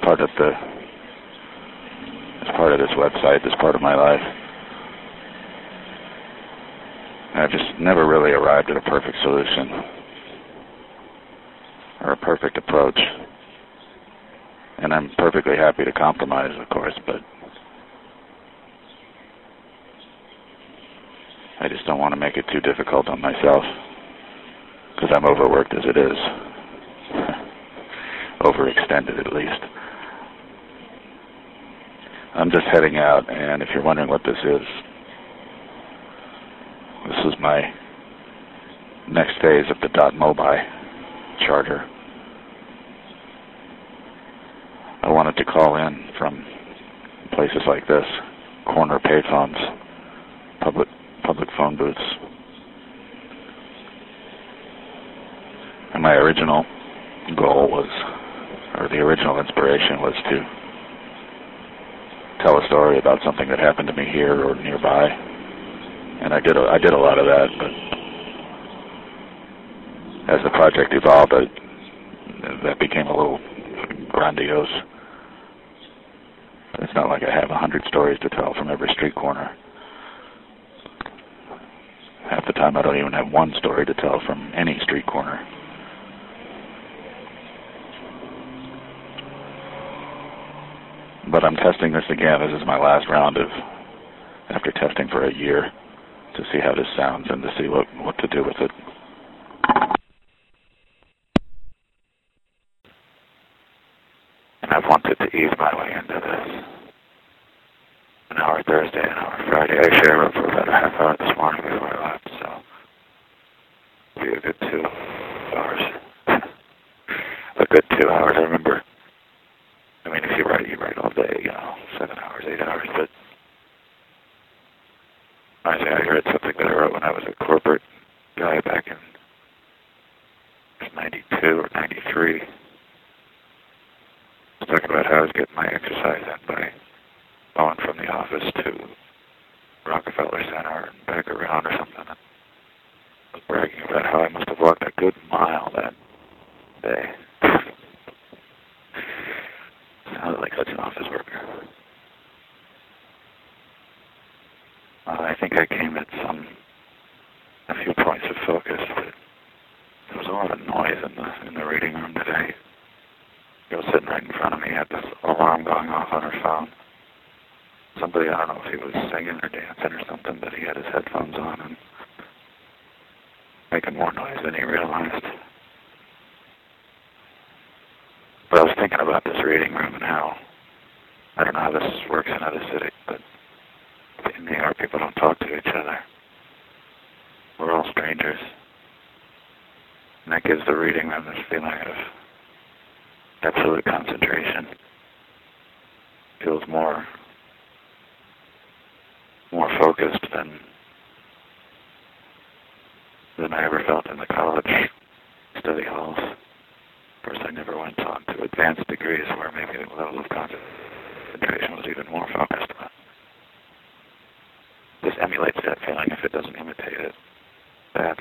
part of this website, this part of my life. And I've just never really arrived at a perfect solution or a perfect approach. And I'm perfectly happy to compromise, of course, but I just don't want to make it too difficult on myself, because I'm overworked as it is. Overextended, at least. I'm just heading out, and if you're wondering what this is my next phase of the .mobi charter. I wanted to call in from places like this, corner payphones, public phone booths. And my original goal was, or the original inspiration was to tell a story about something that happened to me here or nearby. And I did a lot of that, but as the project evolved, that became a little grandiose. It's not like I have 100 stories to tell from every street corner. Half the time I don't even have one story to tell from any street corner. But I'm testing this again. This is my last round after testing for a year, to see how this sounds and to see what to do with it. And I've wanted to ease my way into this. An hour Thursday, an hour Friday. I share up for about a half hour this morning before I left, so it'll be a good 2 hours. A good 2 hours, I remember. I mean, if you write all day, 7 hours, 8 hours, but I read something that I wrote when I was a corporate guy back in 92 or 93. I was talking about how I was getting my exercise in by going from the office to Rockefeller Center and back around or something. I was bragging about how I must have walked a good mile that day. Sounded like such an office worker. I think I came at a few points of focus, but there was a lot of noise in the reading room today. The girl sitting right in front of me had this alarm going off on her phone. Somebody, I don't know if he was singing or dancing or something, but he had his headphones on and making more noise than he realized. But I was thinking about this reading room and how, I don't know how this works in other cities, but in New York people don't talk to each other. We're all strangers. And that gives the reading room this feeling of absolute concentration. Feels more focused than I ever felt in the college study halls. Of course, I never went on to advanced degrees where maybe the level of concentration was even more focused. This emulates that feeling if it doesn't imitate it.